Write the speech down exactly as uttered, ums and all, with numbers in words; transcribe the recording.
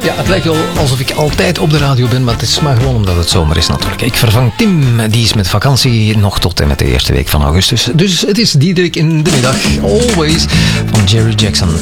Ja, het lijkt wel alsof ik altijd op de radio ben, maar het is maar gewoon omdat het zomer is natuurlijk. Ik vervang Tim, die is met vakantie nog tot en met de eerste week van augustus. Dus het is Diederik in de middag, always, van Jerry Jackson.